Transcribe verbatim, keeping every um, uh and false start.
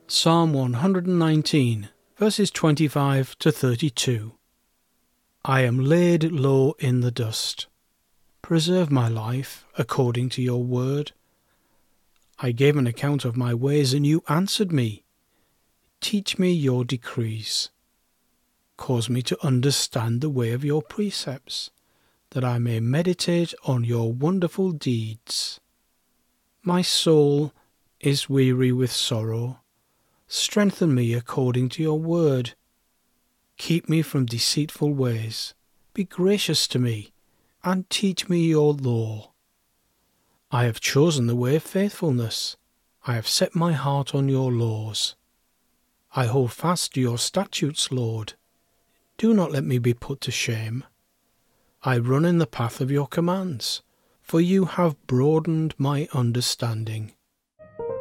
Psalm one hundred nineteen, verses twenty-five to thirty-two. I am laid low in the dust. Preserve my life according to your word. I gave an account of my ways, and you answered me. Teach me your decrees. Cause me to understand the way of your precepts, that I may meditate on your wonderful deeds. My soul is weary with sorrow. Strengthen me according to your word. Keep me from deceitful ways. Be gracious to me, and teach me your law. I have chosen the way of faithfulness. I have set my heart on your laws. I hold fast to your statutes, Lord. Do not let me be put to shame. I run in the path of your commands, for you have broadened my understanding.